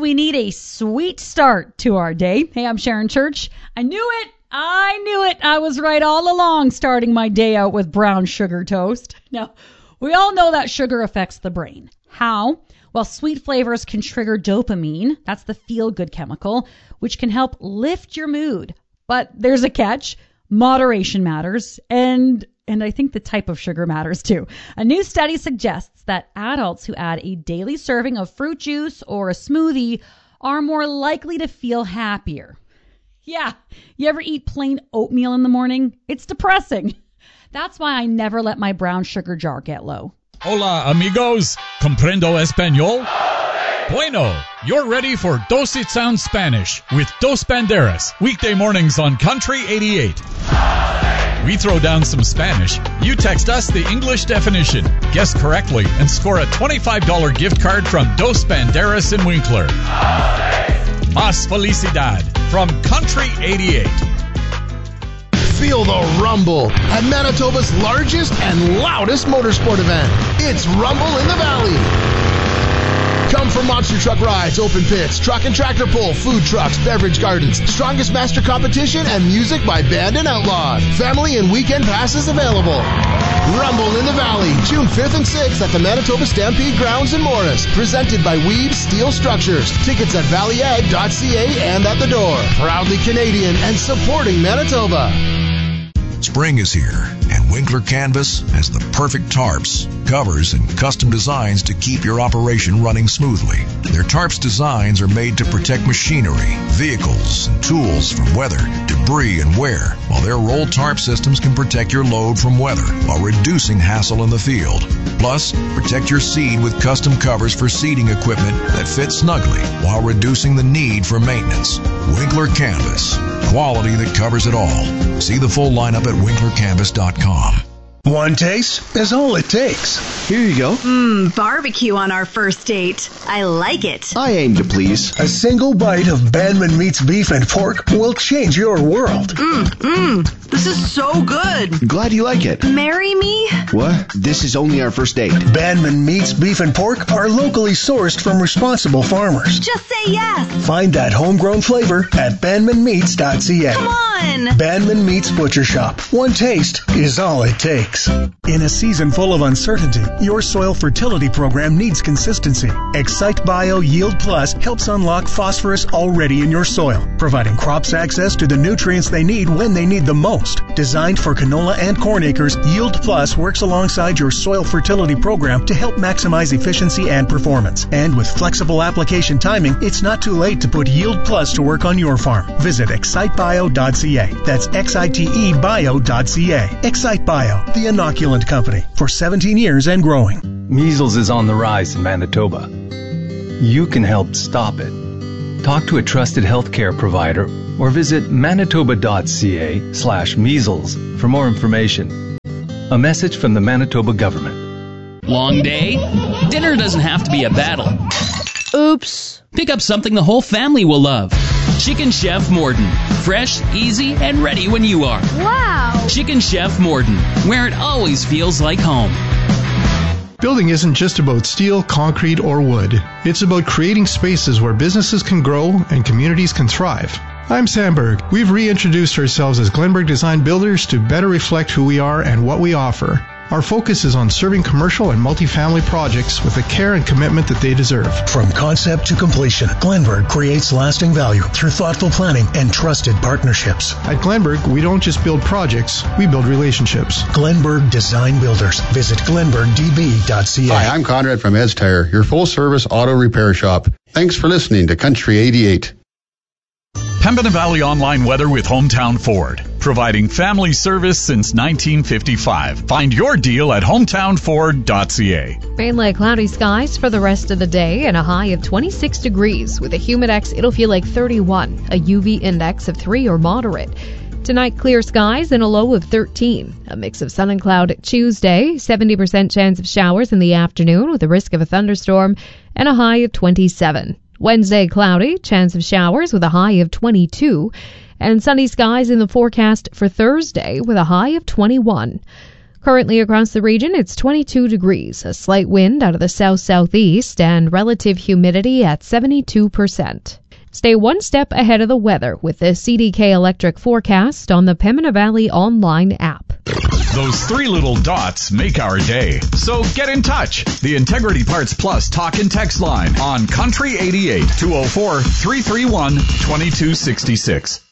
we need a sweet start to our day. Hey, I'm Sharon Church. I knew it. I was right all along, starting my day out with brown sugar toast. Now, we all know that sugar affects the brain. How? Well, sweet flavors can trigger dopamine. That's the feel-good chemical, which can help lift your mood. But there's a catch. Moderation matters, and I think the type of sugar matters too. A new study suggests that adults who add a daily serving of fruit juice or a smoothie are more likely to feel happier. Yeah, you ever eat plain oatmeal in the morning? It's depressing. That's why I never let my brown sugar jar get low. Hola, amigos. Comprendo español? Bueno, you're ready for Dos It Sounds Spanish with Dos Banderas, weekday mornings on Country 88. We throw down some Spanish. You text us the English definition, guess correctly, and score a $25 gift card from Dos Banderas in Winkler. Más felicidad from Country 88. Feel the rumble at Manitoba's largest and loudest motorsport event. It's Rumble in the Valley. Come for monster truck rides, open pits, truck and tractor pull, food trucks, beverage gardens, strongest master competition, and music by Band and Outlawed. Family and weekend passes available. Rumble in the Valley, June 5th and 6th at the Manitoba Stampede Grounds in Morris. Presented by Weave Steel Structures. Tickets at valleyag.ca and at the door. Proudly Canadian and supporting Manitoba. Spring is here, and Winkler Canvas has the perfect tarps, covers, and custom designs to keep your operation running smoothly. Their tarps designs are made to protect machinery, vehicles, and tools from weather, debris, and wear, while their roll tarp systems can protect your load from weather while reducing hassle in the field. Plus, protect your seed with custom covers for seeding equipment that fit snugly while reducing the need for maintenance. Winkler Canvas. Quality that covers it all. See the full lineup at winklercanvas.com. One taste is all it takes. Here you go. Barbecue on our first date. I like it. I aim to please. A single bite of Bandman Meats Beef and Pork will change your world. This is so good. Glad you like it. Marry me? What? This is only our first date. Bandman Meats Beef and Pork are locally sourced from responsible farmers. Just say yes. Find that homegrown flavor at bandmanmeats.ca. Come on. Bandman Meats Butcher Shop. One taste is all it takes. In a season full of uncertainty, your soil fertility program needs consistency. Excite Bio Yield Plus helps unlock phosphorus already in your soil, providing crops access to the nutrients they need when they need them most. Designed for canola and corn acres, Yield Plus works alongside your soil fertility program to help maximize efficiency and performance. And with flexible application timing, it's not too late to put Yield Plus to work on your farm. Visit excitebio.ca. That's excitebio.ca. Excite Bio, the inoculant company, for 17 years and growing. Measles is on the rise in Manitoba. You can help stop it. Talk to a trusted healthcare provider or visit manitoba.ca/measles for more information. A message from the Manitoba government. Long day? Dinner doesn't have to be a battle. Oops. Pick up something the whole family will love. Chicken Chef Morden. Fresh, easy, and ready when you are. Wow! Chicken Chef Morden, where it always feels like home. Building isn't just about steel, concrete, or wood. It's about creating spaces where businesses can grow and communities can thrive. I'm Sam Berg. We've reintroduced ourselves as Glenberg Design Builders to better reflect who we are and what we offer. Our focus is on serving commercial and multifamily projects with the care and commitment that they deserve. From concept to completion, Glenberg creates lasting value through thoughtful planning and trusted partnerships. At Glenberg, we don't just build projects, we build relationships. Glenberg Design Builders. Visit glenbergdb.ca. Hi, I'm Conrad from Ed's Tire, your full-service auto repair shop. Thanks for listening to Country 88. Pembina Valley Online Weather with Hometown Ford. Providing family service since 1955. Find your deal at hometownford.ca. Mainly cloudy skies for the rest of the day and a high of 26 degrees. With a humidex, it'll feel like 31. A UV index of 3 or moderate. Tonight, clear skies and a low of 13. A mix of sun and cloud Tuesday. 70% chance of showers in the afternoon with a risk of a thunderstorm and a high of 27. Wednesday, cloudy, chance of showers with a high of 22. And sunny skies in the forecast for Thursday with a high of 21. Currently across the region, it's 22 degrees, a slight wind out of the south-southeast, and relative humidity at 72%. Stay one step ahead of the weather with the CDK Electric forecast on the Pembina Valley online app. Those three little dots make our day. So get in touch. The Integrity Parts Plus talk and text line on Country 88 204-331-2266.